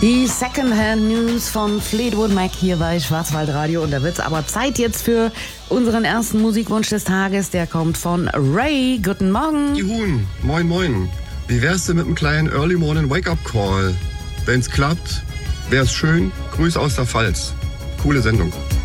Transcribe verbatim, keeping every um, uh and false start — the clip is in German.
Die Secondhand News von Fleetwood Mac hier bei Schwarzwaldradio. Und da wird's aber Zeit jetzt für unseren ersten Musikwunsch des Tages. Der kommt von Ray. Guten Morgen. Juhun, moin moin. Wie wär's denn mit einem kleinen Early Morning Wake-up Call? Wenn's klappt, wär's schön. Grüß aus der Pfalz. Coole Sendung.